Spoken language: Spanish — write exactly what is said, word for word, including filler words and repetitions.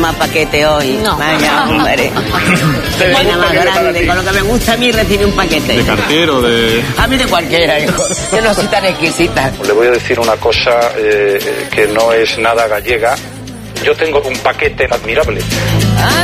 más paquete hoy. No. Vaya, hombre. Venga, más grande. Con lo que me gusta a mí recibir un paquete. ¿De cartero, de...? A mí de cualquiera, hijo. Yo no soy tan exquisita. Le voy a decir una cosa eh, que no es nada gallega. Yo tengo un paquete admirable.